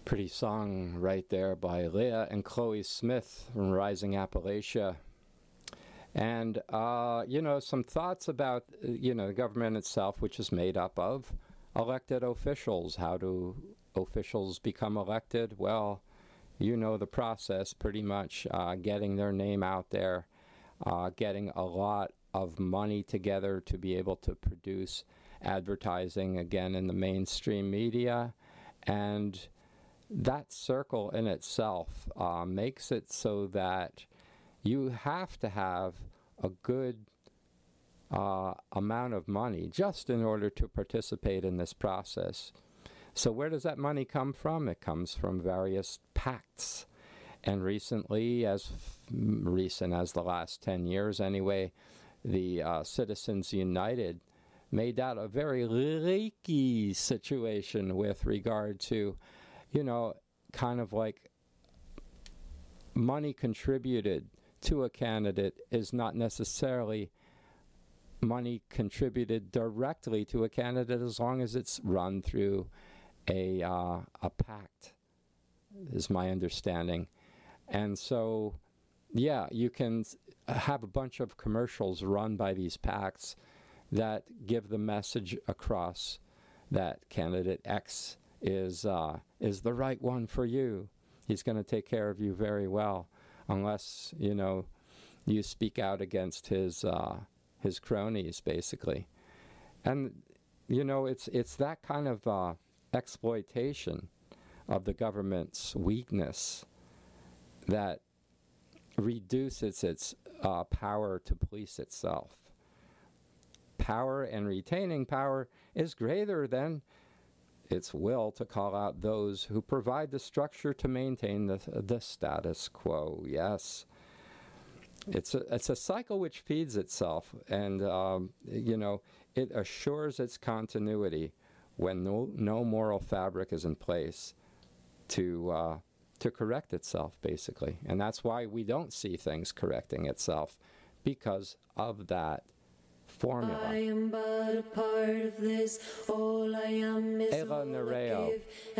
Pretty song right there by Leah and Chloe Smith from Rising Appalachia. And, some thoughts about, the government itself, which is made up of elected officials. How do officials become elected? Well, you know the process pretty much, getting their name out there, getting a lot of money together to be able to produce advertising, again, in the mainstream media. And that circle in itself makes it so that you have to have a good amount of money just in order to participate in this process. So where does that money come from? It comes from various PACs. And recently, as recent as the last 10 years anyway, the Citizens United made that a very leaky situation with regard to kind of like money contributed to a candidate is not necessarily money contributed directly to a candidate as long as it's run through a pact, is my understanding. And so, you can have a bunch of commercials run by these PACs that give the message across that candidate X is the right one for you. He's going to take care of you very well, unless you speak out against his cronies, basically. And it's that kind of exploitation of the government's weakness that reduces its power to police itself. Power and retaining power is greater than its will to call out those who provide the structure to maintain the status quo. Yes. It's a cycle which feeds itself, and it assures its continuity when no moral fabric is in place to correct itself, basically. And that's why we don't see things correcting itself, because of that formula. I am but a part of this. All I am is Ela all I Nereo. give.